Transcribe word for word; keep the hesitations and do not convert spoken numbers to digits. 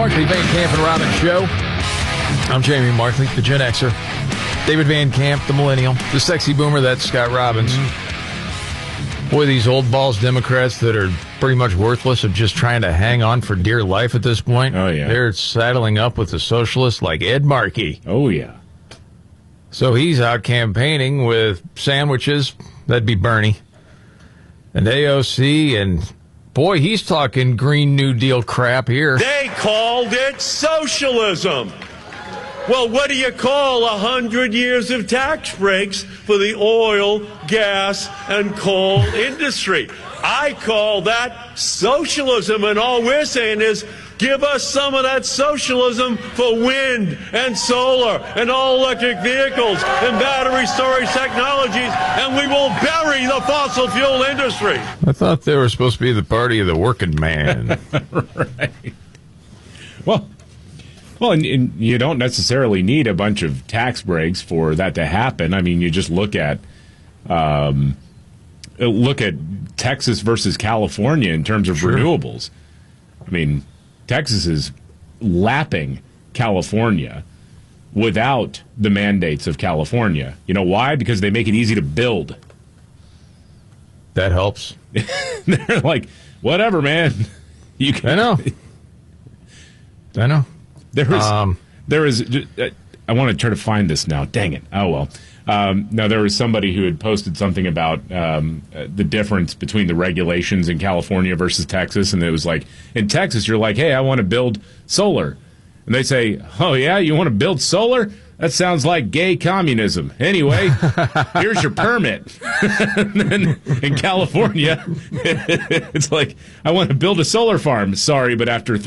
Markley, Van Camp, and Robbins Show. I'm Jamie Markley, the Gen Xer. David Van Camp, the Millennial. The sexy boomer, that's Scott Robbins. Mm-hmm. Boy, these old balls Democrats that are pretty much worthless of just trying to hang on for dear life at this point. Oh, yeah. They're saddling up with the socialists like Ed Markey. Oh, yeah. So he's out campaigning with sandwiches. That'd be Bernie. And A O C, and boy, he's talking Green New Deal crap here. They called it socialism. Well, what do you call a hundred years of tax breaks for the oil, gas, and coal industry? I call that socialism, and all we're saying is give us some of that socialism for wind and solar and all-electric vehicles and battery storage technologies, and we will bury the fossil fuel industry. I thought they were supposed to be the party of the working man. Right. Well, well, and, and you don't necessarily need a bunch of tax breaks for that to happen. I mean, you just look at um, look at Texas versus California in terms of Sure. renewables. I mean, Texas is lapping California without the mandates of California. You know why? Because they make it easy to build. That helps. They're like, whatever, man. You can. I know. I know. There is, Um, there is. Uh, I want to try to find this now. Dang it! Oh well. Um, now there was somebody who had posted something about um, uh, the difference between the regulations in California versus Texas, and it was like in Texas, you're like, hey, I want to build solar, and they say, oh yeah, you want to build solar? That sounds like gay communism. Anyway, here's your permit. And then in California, it's like, I want to build a solar farm. Sorry, but after